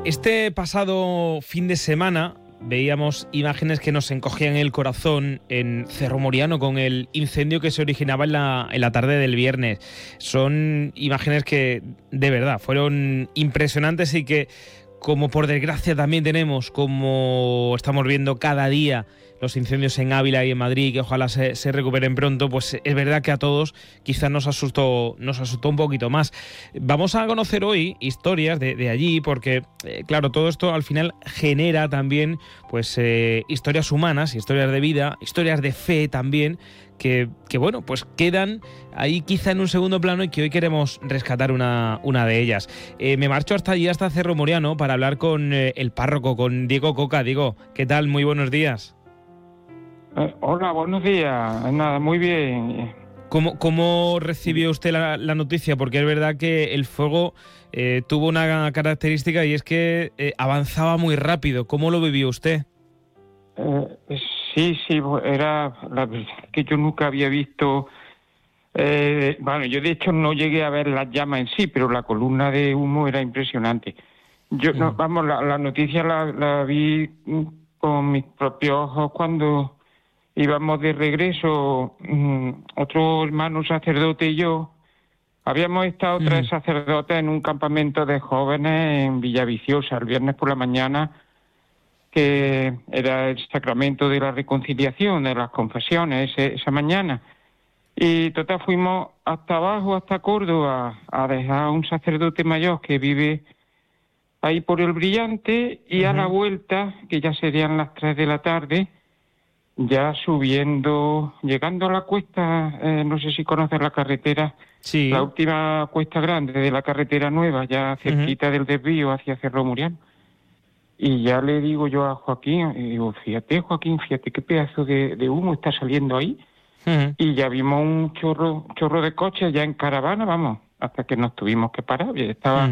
Este pasado fin de semana veíamos imágenes que nos encogían el corazón en Cerro Moriano con el incendio que se originaba en la tarde del viernes. Son imágenes que de verdad fueron impresionantes y que, como por desgracia también tenemos, como estamos viendo cada día, los incendios en Ávila y en Madrid, que ojalá se recuperen pronto, pues es verdad que a todos quizás nos asustó un poquito más. Vamos a conocer hoy historias de allí, porque claro, todo esto al final genera también pues historias humanas, historias de vida, historias de fe también, que bueno, pues quedan ahí quizá en un segundo plano y que hoy queremos rescatar una de ellas. Me marcho hasta allí, hasta Cerro Moriano, para hablar con el párroco, con Diego Coca. Diego, ¿qué tal? Muy buenos días. Hola, buenos días. Nada, muy bien. ¿Cómo recibió usted la noticia? Porque es verdad que el fuego tuvo una característica, y es que avanzaba muy rápido. ¿Cómo lo vivió usted? Sí, era la verdad que yo nunca había visto. Bueno, yo de hecho no llegué a ver las llamas en sí, pero la columna de humo era impresionante. La noticia la vi con mis propios ojos cuando íbamos de regreso, otro hermano sacerdote y yo. Habíamos estado 3 sacerdotes en un campamento de jóvenes en Villaviciosa el viernes por la mañana, que era el sacramento de la reconciliación, de las confesiones, esa mañana. Y total, fuimos hasta abajo, hasta Córdoba, a dejar a un sacerdote mayor que vive ahí por el Brillante, y a la vuelta, que ya serían las 3 de la tarde, ya subiendo, llegando a la cuesta, no sé si conoces la carretera, Sí. La última cuesta grande de la carretera nueva, ya cerquita del desvío hacia Cerro Moriano. Y ya le digo yo a Joaquín, y digo, fíjate Joaquín, fíjate qué pedazo de humo está saliendo ahí. Y ya vimos un chorro de coches ya en caravana, vamos, hasta que nos tuvimos que parar. Estaba